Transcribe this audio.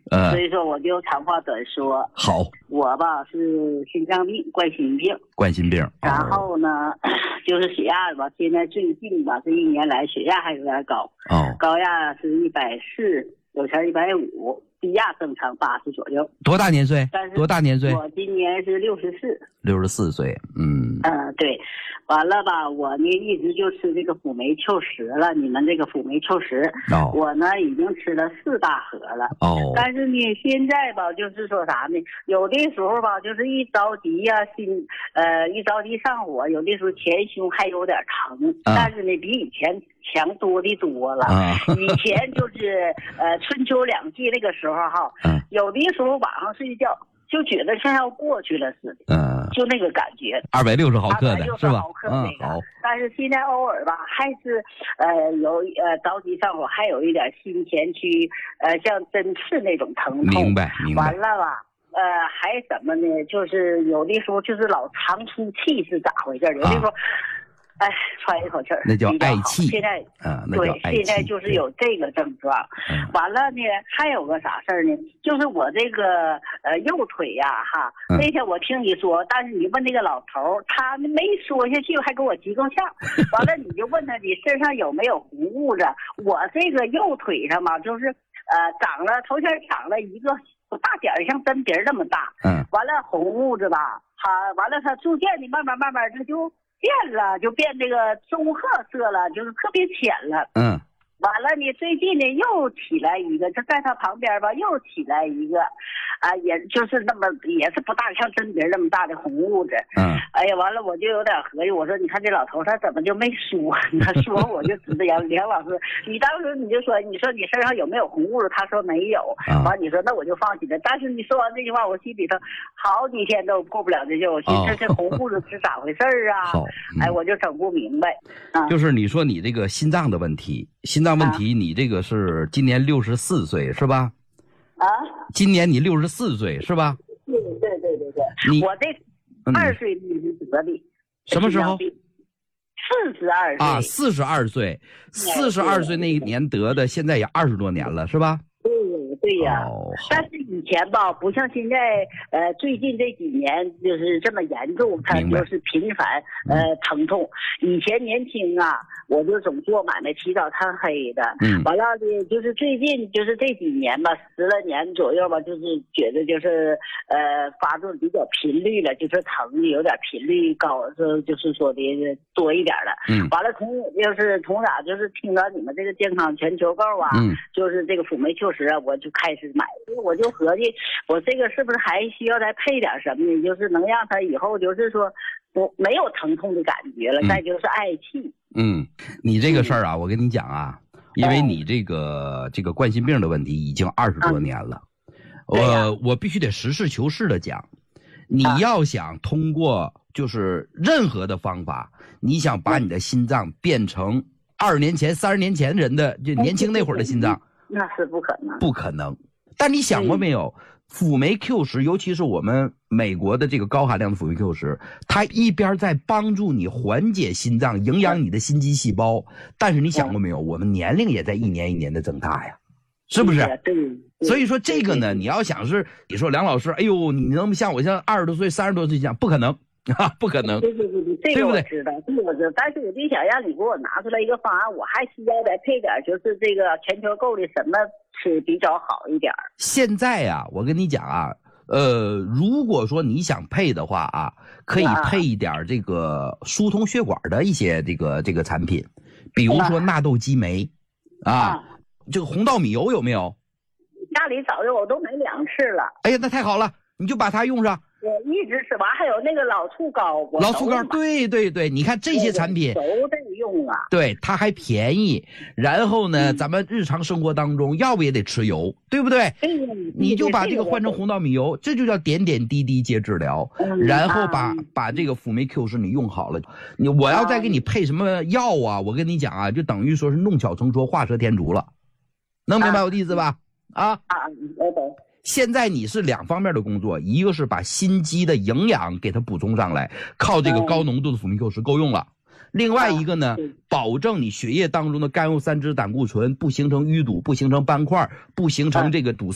所以说我就长话短说。 好， 我吧是心脏病，冠心病。 冠心病。 然后呢，就是血压吧，现在最近吧，这一年来血压还有点高。高压是140，有前150，低压正常80左右。 多大年岁？多大年岁？ 我今年是64。 64岁。 对。完了吧，我呢一直就吃这个辅酶 Q10了，你们这个辅酶 Q10，我呢已经吃了4大盒了。但是呢现在吧，就是说啥呢？有的时候吧，就是一着急呀，一着急上火，有的时候前胸还有点疼，但是呢比以前强多的多了。以前就是春秋两季那个时候哈，有的时候晚上睡觉就觉得像要过去了似的，就那个感觉。 260毫克的是吧？ 好。但是现在偶尔吧，还是有着急上火，还有一点心前区像针刺那种疼痛。 明白。 完了吧，还什么呢？就是有的时候就是老长出气是咋回事？有的时候。喘一口气儿， 那叫嗳气。 现在对，现在就是有这个症状。完了呢，还有个啥事儿呢？就是我这个右腿呀，那天我听你说，但是你问那个老头，他没说下去，还给我急够呛。完了，你就问他你身上有没有红痦子？我这个右腿上嘛，就是头先长了一个大点儿，像针鼻那么大。完了红痦子吧，完了它逐渐的慢慢它就变了，就变这个棕褐色了，就是特别浅了。完了呢，最近呢又起来一个，就在他旁边吧，又起来一个，也就是那么也是不大，像针鼻那么大的红痦子。哎呀，完了我就有点合计，我说你看这老头他怎么就没说？他说我就知道梁老师，你当时你就说你身上有没有红痦子？他说没有。完你说那我就放心了。但是你说完这句话，我心里头好几天都过不了这劲，我寻思这红痦子是咋回事啊？我就整不明白。 就是你说你这个心脏的问题。你这个是今年64岁是吧？今年你64岁是吧？ 对。我这2岁得的。 什么时候 ？42岁。 42岁，42岁那一年得的，现在也20多年了是吧？ 对呀。但是以前吧，不像现在，最近这几年就是这么严重，它就是频繁疼痛。以前年轻啊，我就总做买卖起早贪黑的。完了呢，就是最近就是这几年吧，10来年左右吧，就是觉得就是发作比较频率了，就是疼的有点频率高，就是说的多一点了。完了从哪就是听到你们这个健康全球购啊，就是这个辅酶 Q10啊，我就开始买。我就合计，我这个是不是还需要再配点什么呢？就是能让他以后就是说没有疼痛的感觉了，再就是嗳气。 你这个事儿啊，我跟你讲啊，因为你这个冠心病的问题已经20多年了，我必须得实事求是的讲，你要想通过就是任何的方法，你想把你的心脏变成20年前、30年前人的就年轻那会儿的心脏， 那是不可能。 但你想过没有，辅酶 Q10，尤其是我们美国的这个高含量的辅酶 Q10，它一边在帮助你缓解心脏、营养你的心肌细胞，但是你想过没有，我们年龄也在一年一年的增大呀，是不是？所以说这个呢，你要想是你说梁老师，哎呦，你能像我像20多岁、30多岁一样，不可能。不可能。 对，这个我知道，但是我就想让你给我拿出来一个方案，我还需要再配点，就是这个全球购的什么吃比较好一点。 现在啊，我跟你讲啊，如果说你想配的话啊，可以配一点这个疏通血管的一些这个产品，比如说纳豆激酶这个红稻米油有没有？ 家里早就我都买2次了。 哎呀，那太好了，你就把它用上。 我一直吃完，还有那个老醋膏， 对，你看这些产品都在用啊。 对，它还便宜。然后呢，咱们日常生活当中要不也得吃油，对不对？你就把这个换成红稻米油，这就叫点点滴滴皆治疗。然后把这个辅酶 Q10你用好了，我要再给你配什么药啊？我跟你讲啊，就等于说是弄巧成拙，画蛇添足了。能明白我的意思吧？ 我懂。 现在你是2方面的工作，一个是把心肌的营养给它补充上来，靠这个高浓度的辅酶 Q10够用了。另外一个呢，保证你血液当中的甘油三酯胆固醇不形成淤堵，不形成斑块，不形成这个堵塞。